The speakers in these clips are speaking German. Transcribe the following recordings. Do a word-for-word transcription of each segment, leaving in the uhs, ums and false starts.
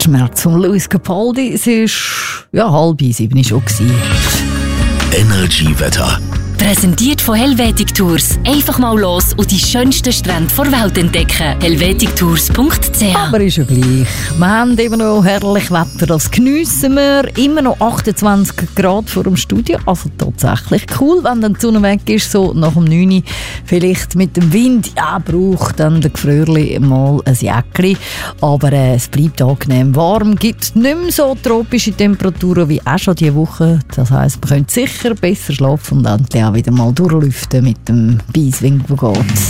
Herzschmerz von Lewis Capaldi. Es war ja, halb sieben schon. Energy-Wetter. Präsentiert von Helvetic Tours. Einfach mal los und die schönsten Strände der Welt entdecken. helvetic tours punkt c h. Aber ist ja gleich. Wir haben immer noch herrlich Wetter, das geniessen wir. Immer noch achtundzwanzig Grad vor dem Studio. Also tatsächlich cool, wenn dann die Sonne weg ist, so nach dem neun Uhr. Vielleicht mit dem Wind, ja, braucht dann der Gefrierli mal ein Jäckchen. Aber äh, es bleibt angenehm warm. Gibt nicht mehr so tropische Temperaturen wie auch schon diese Woche. Das heisst, man könnte sicher besser schlafen und endlich auch wieder mal durchlüften mit dem Beiswing, wo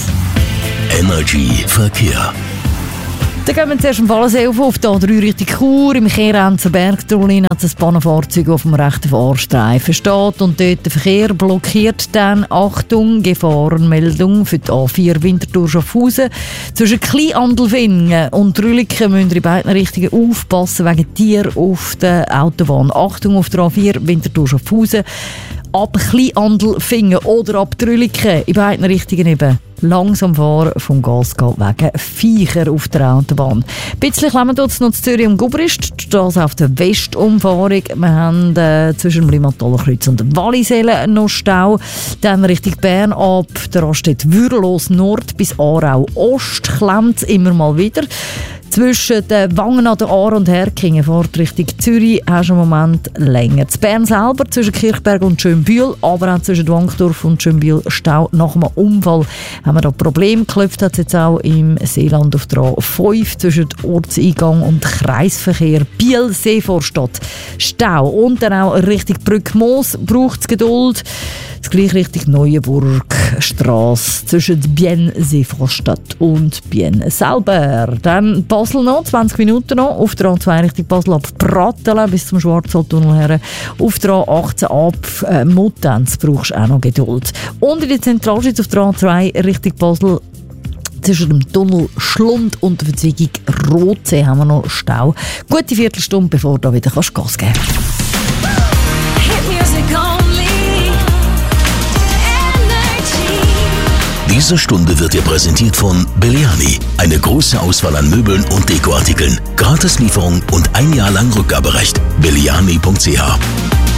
geht. Energy Verkehr. Dann gehen wir zuerst am Wallensee auf, auf der A drei Richtung Chur. Im Kehrenzer Bergtunnel hat es ein Bahnfahrzeug auf dem rechten Fahrstreifen steht und dort der Verkehr blockiert. Dann Achtung, Gefahrenmeldung für die A vier Winterthur-Schaffhausen. Zwischen Kleinandelfingen und Rüliken müssen in beiden Richtungen aufpassen wegen Tier auf der Autobahn. Achtung auf der A vier Winterthur-Schaffhausen. Ab Kleinandelfingen oder ab Rüliken in beiden Richtungen eben. Langsam fahren vom Gas geht wegen Viecher auf der Autobahn. Ein bisschen klemmen tut es noch zu Zürich und Gubrist, das auf der Westumfahrung. Wir haben äh, zwischen dem Limmatalenkreuz und dem Wallisellen noch Stau. Dann Richtung Bern ab der Raststätte Würlos Nord bis Aarau Ost klemmt es immer mal wieder. Zwischen den Wangen an der Aar und Herkingen fährt Richtung Zürich hast du einen Moment länger. Zu Bern selber zwischen Kirchberg und Schönbühl, aber auch zwischen Wankdorf und Schönbühl Stau nach einem Unfall. Haben wir da Probleme geklopft, hat es jetzt auch im Seeland auf der A fünf zwischen Ortseingang und Kreisverkehr Biel-Seevorstadt. Stau und dann auch Richtung Brückmoos braucht es Geduld. Das gleiche Richtung Neuenburgstrasse zwischen Bienne-Seevorstadt und Bienne selber. Dann Basel noch, zwanzig Minuten noch, auf der A zwei Richtung Basel ab Pratteln bis zum Schwarzwaldtunnel her. Auf der A achtzehn ab äh, Muttenz brauchst du auch noch Geduld. Und in der Zentralschweiz auf der A zwei Richtung Basel zwischen dem Tunnel Schlund und der Verzweigung Rotsee haben wir noch Stau. Gute Viertelstunde, bevor du wieder Gas geben kannst. Diese Stunde wird dir präsentiert von Belliani. Eine große Auswahl an Möbeln und Dekoartikeln. Gratislieferung und ein Jahr lang Rückgaberecht. belliani punkt c h.